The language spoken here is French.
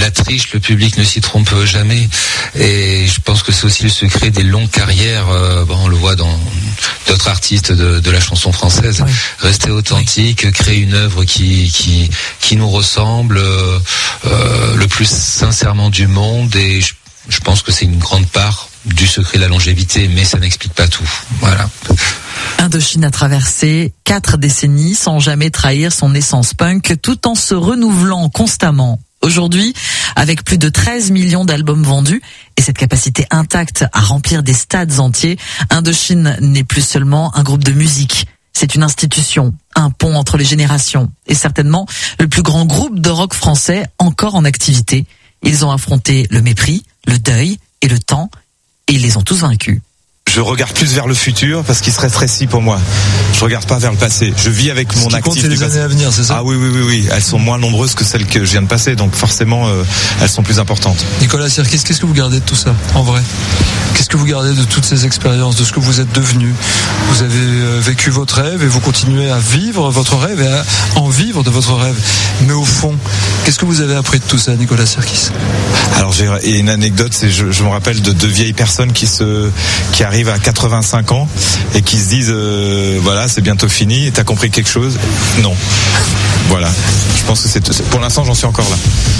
la triche, le public ne s'y trompe jamais. Et je pense que c'est aussi le secret des longues carrières. On le voit dans d'autres artistes de la chanson française. Oui. Rester authentique, créer une œuvre qui nous ressemble le plus sincèrement du monde. Et je pense que c'est une grande part du secret de la longévité, mais ça n'explique pas tout. Voilà. Indochine a traversé 4 décennies sans jamais trahir son essence punk, tout en se renouvelant constamment. Aujourd'hui, avec plus de 13 millions d'albums vendus et cette capacité intacte à remplir des stades entiers, Indochine n'est plus seulement un groupe de musique. C'est une institution, un pont entre les générations et certainement le plus grand groupe de rock français encore en activité. Ils ont affronté le mépris, le deuil et le temps et ils les ont tous vaincus. Je regarde plus vers le futur parce qu'il serait stressant pour moi. Je regarde pas vers le passé. Je vis avec mon actif. C'est les années à venir, c'est ça ? Ah oui. Elles sont moins nombreuses que celles que je viens de passer, donc forcément, elles sont plus importantes. Nicolas Sirkis, qu'est-ce que vous gardez de tout ça, en vrai ? Qu'est-ce que vous gardez de toutes ces expériences, de ce que vous êtes devenu ? Vous avez vécu votre rêve et vous continuez à vivre votre rêve et à en vivre de votre rêve. Mais au fond, qu'est-ce que vous avez appris de tout ça, Nicolas Sirkis ? Alors j'ai une anecdote, c'est je me rappelle de 2 vieilles personnes qui arrivent à 85 ans et qui se disent voilà, c'est bientôt fini, t'as compris quelque chose ? Non. Voilà. Je pense que pour l'instant j'en suis encore là.